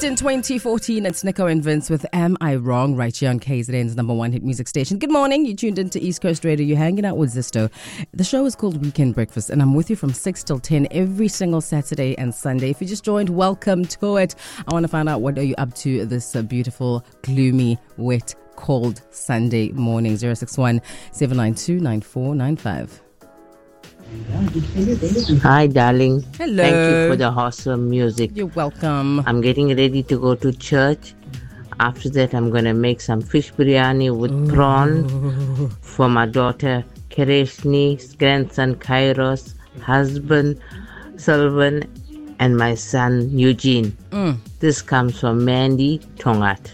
Released in 2014, it's Nico and Vince with Am I Wrong? Right here on KZN's number one hit music station. Good morning. You tuned into East Coast Radio. You're hanging out with Zisto. The show is called Weekend Breakfast, and I'm with you from 6 till 10 every single Saturday and Sunday. If you just joined, welcome to it. I want to find out, what are you up to this beautiful, gloomy, wet, cold Sunday morning? 061 792 9495. Hi, darling. Hello. Thank you for the awesome music. You're welcome. I'm getting ready to go to church. After that, I'm going to make some fish biryani with prawn for my daughter Kereshni, grandson Kairos, husband Sylvan, and my son Eugene. This comes from Mandy Tongat.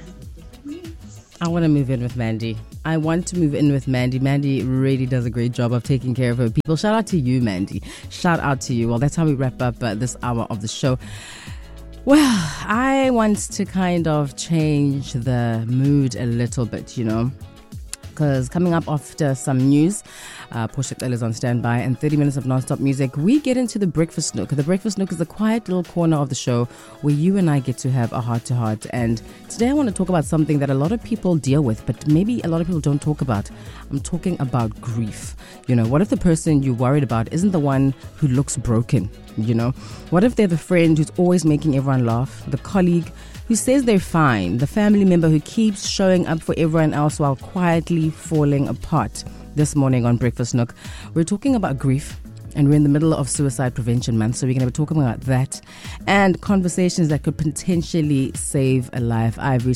I want to move in with Mandy. Mandy really does a great job of taking care of her people. Shout out to you, Mandy. Shout out to you. Well, that's how we wrap up this hour of the show. Well, I want to kind of change the mood a little bit, because coming up after some news, Portia Cell is on standby, and 30 minutes of non-stop music, we get into the Breakfast Nook. The Breakfast Nook is a quiet little corner of the show where you and I get to have a heart-to-heart. And today I want to talk about something that a lot of people deal with, but maybe a lot of people don't talk about. I'm talking about grief. What if the person you're worried about isn't the one who looks broken? What if they're the friend who's always making everyone laugh, the colleague who says they're fine, the family member who keeps showing up for everyone else while quietly falling apart? This morning on Breakfast Nook, we're talking about grief, and we're in the middle of Suicide Prevention Month, so we're going to be talking about that and conversations that could potentially save a life.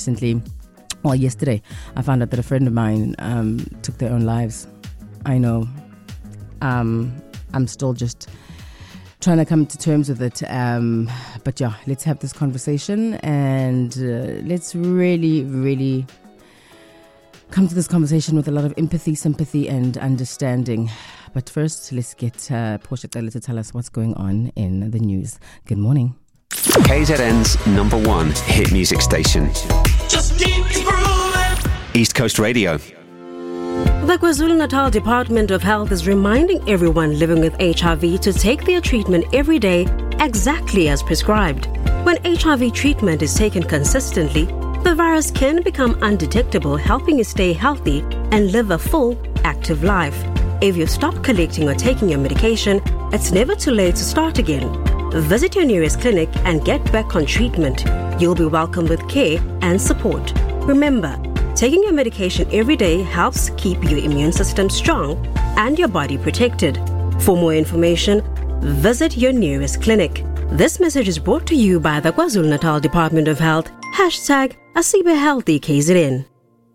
Yesterday, I found out that a friend of mine took their own lives. I know. I'm still just trying to come to terms with it. But yeah, let's have this conversation, and let's really, really come to this conversation with a lot of empathy, sympathy, and understanding. But first, let's get Portia Cell to tell us what's going on in the news. Good morning. KZN's number one hit music station. Just keep grooving. East Coast Radio. The KwaZulu-Natal Department of Health is reminding everyone living with HIV to take their treatment every day exactly as prescribed. When HIV treatment is taken consistently, the virus can become undetectable, helping you stay healthy and live a full, active life. If you stop collecting or taking your medication, it's never too late to start again. Visit your nearest clinic and get back on treatment. You'll be welcomed with care and support. Remember, taking your medication every day helps keep your immune system strong and your body protected. For more information, visit your nearest clinic. This message is brought to you by the KwaZulu-Natal Department of Health. #AsibeHealthy KZN.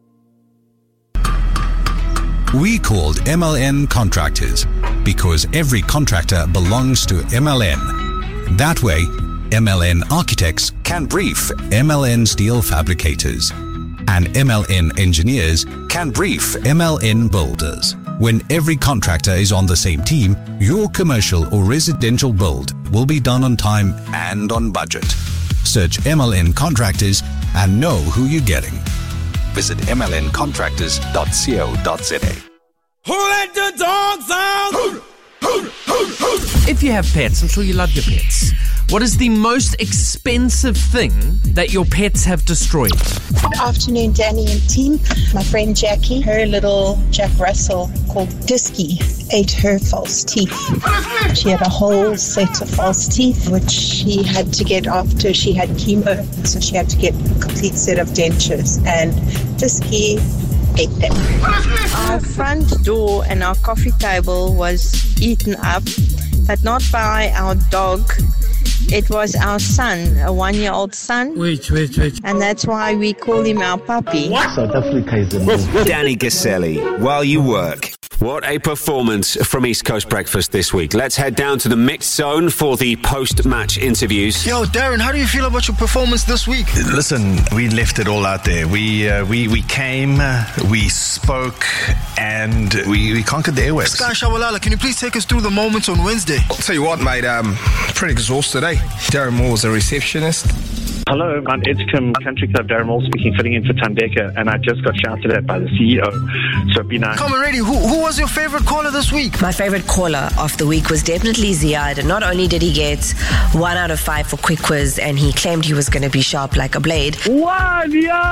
We called MLN Contractors because every contractor belongs to MLN. That way, MLN Architects can brief MLN Steel Fabricators, and MLN Engineers can brief MLN Builders. When every contractor is on the same team, your commercial or residential build will be done on time and on budget. Search MLN Contractors and know who you're getting. Visit mlncontractors.co.za. Who let the dogs out? If you have pets, I'm sure you love your pets. What is the most expensive thing that your pets have destroyed? Good afternoon, Danny and team. My friend Jackie, her little Jack Russell called Disky, ate her false teeth. She had a whole set of false teeth, which she had to get after she had chemo. So she had to get a complete set of dentures. And Disky ate them. Our front door and our coffee table was eaten up, but not by our dog. It was our son, a 1-year-old son. Wait. And that's why we call him our puppy. South Africa is a Danny Gaselli, while you work. What a performance from East Coast Breakfast this week. Let's head down to the mixed zone for the post-match interviews. Yo, Darren, how do you feel about your performance this week? Listen, we left it all out there. We came, we spoke, and we conquered the airwaves. Sky Shawalala, can you please take us through the moments on Wednesday? I'll tell you what, mate, pretty exhausted, eh? Darren Moore was a receptionist. Hello, I'm Edgecombe Country Club, Darren Moore speaking, filling in for Tandeka, and I just got shouted at by the CEO, so be nice. Come on, ready. Who was your favorite caller this week? My favorite caller of the week was definitely Ziad. Not only did he get 1 out of 5 for quick quiz, and he claimed he was going to be sharp like a blade. One!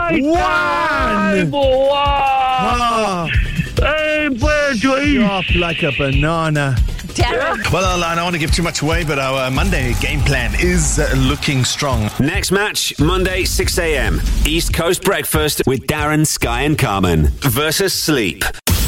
Hey, boy, Sharp like a banana. Darren. Well, I don't want to give too much away, but our Monday game plan is looking strong. Next match, Monday, 6 a.m. East Coast Breakfast with Darren, Sky and Carmen versus Sleep.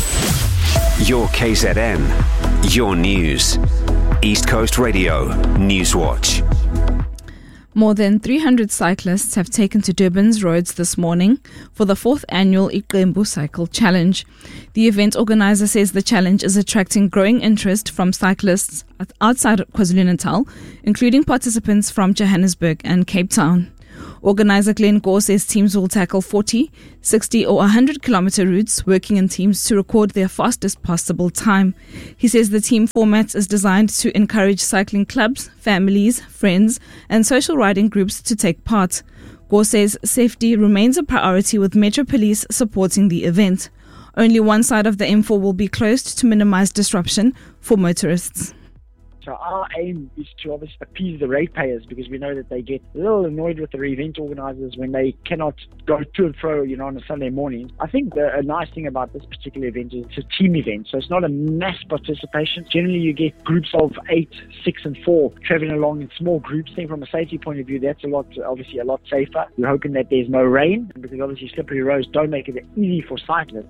Your KZN. Your news. East Coast Radio. Newswatch. More than 300 cyclists have taken to Durban's roads this morning for the 4th annual Iqembu Cycle Challenge. The event organizer says the challenge is attracting growing interest from cyclists outside KwaZulu-Natal, including participants from Johannesburg and Cape Town. Organizer Glenn Gore says teams will tackle 40, 60 or 100 kilometer routes, working in teams to record their fastest possible time. He says the team format is designed to encourage cycling clubs, families, friends and social riding groups to take part. Gore says safety remains a priority with Metro Police supporting the event. Only one side of the M4 will be closed to minimize disruption for motorists. So our aim is to obviously appease the ratepayers, because we know that they get a little annoyed with the event organisers when they cannot go to and fro, on a Sunday morning. I think a nice thing about this particular event is it's a team event, so it's not a mass participation. Generally, you get groups of 8, 6 and 4 travelling along in small groups. I think from a safety point of view, that's a lot safer. We're hoping that there's no rain, because obviously slippery roads don't make it easy for cyclists.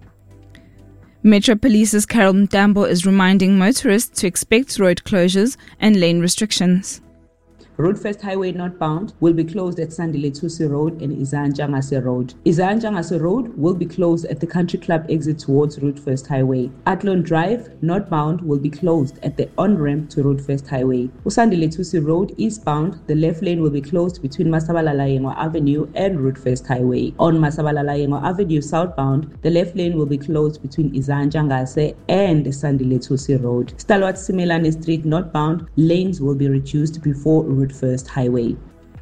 Metro Police's Carol Mtambo is reminding motorists to expect road closures and lane restrictions. Road First Highway northbound will be closed at Sandile-Thusi Road and Izan-Jangase Road. Izan-Jangase Road will be closed at the Country Club exit towards Road First Highway. Athlone Drive northbound will be closed at the on-ramp to Road First Highway. Usandile-Thusi Road eastbound, the left lane will be closed between Masabalala Avenue and Road First Highway. On Masabalala Avenue southbound, the left lane will be closed between Izan-Jangase and Sandile-Thusi Road. Stalwart Simelane Street northbound, lanes will be reduced before Road First Highway.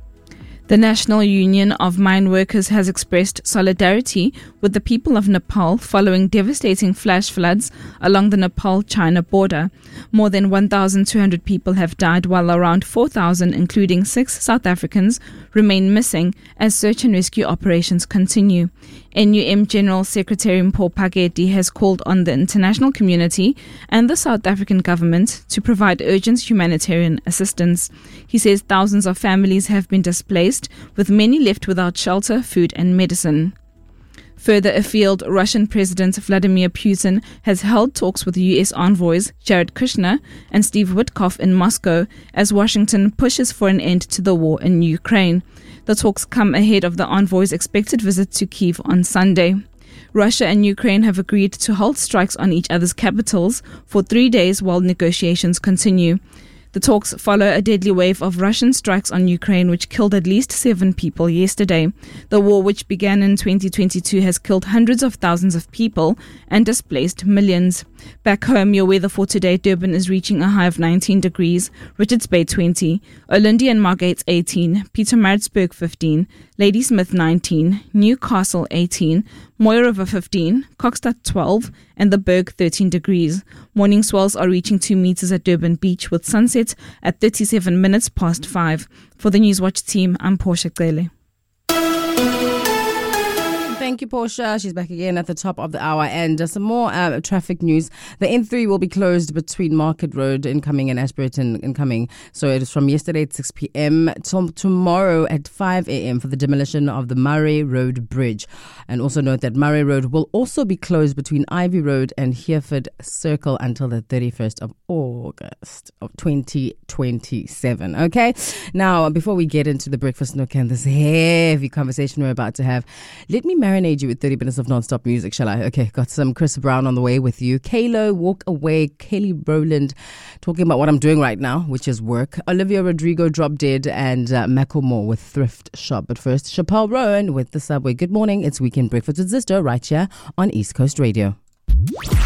The National Union of Mine Workers has expressed solidarity with the people of Nepal following devastating flash floods along the Nepal-China border. More than 1,200 people have died, while around 4,000, including 6 South Africans, remain missing as search and rescue operations continue. NUM General Secretary Mpho Phakedi has called on the international community and the South African government to provide urgent humanitarian assistance. He says thousands of families have been displaced, with many left without shelter, food and medicine. Further afield, Russian President Vladimir Putin has held talks with U.S. envoys Jared Kushner and Steve Witkoff in Moscow as Washington pushes for an end to the war in Ukraine. The talks come ahead of the envoys' expected visit to Kyiv on Sunday. Russia and Ukraine have agreed to halt strikes on each other's capitals for 3 days while negotiations continue. The talks follow a deadly wave of Russian strikes on Ukraine, which killed at least 7 people yesterday. The war, which began in 2022, has killed hundreds of thousands of people and displaced millions. Back home, your weather for today: Durban is reaching a high of 19 degrees, Richards Bay 20, Olundi and Margate 18, Pietermaritzburg 15, Ladysmith 19, Newcastle 18, Mooi River 15, Kokstad 12, and the Berg 13 degrees. Morning swells are reaching 2 meters at Durban Beach, with sunset at 37 minutes past 5. For the Newswatch team, I'm Portia Cele. Thank you, Portia. She's back again at the top of the hour. And some more traffic news. The N3 will be closed between Market Road incoming and Ashburton incoming. So it is from yesterday at 6 p.m. till tomorrow at 5 a.m. for the demolition of the Murray Road Bridge. And also note that Murray Road will also be closed between Ivy Road and Hereford Circle until the 31st of August of 2027. Okay? Now, before we get into the Breakfast Nook and this heavy conversation we're about to have, let me marinate you with 30 minutes of non-stop music, shall I? Okay, got some Chris Brown on the way with you. Kalo, Walk Away, Kelly Rowland, talking about what I'm doing right now, which is work. Olivia Rodrigo, Drop Dead, and Macklemore with Thrift Shop. But first, Chappelle Rowan with The Subway. Good morning, it's Weekend Breakfast with Zisto right here on East Coast Radio.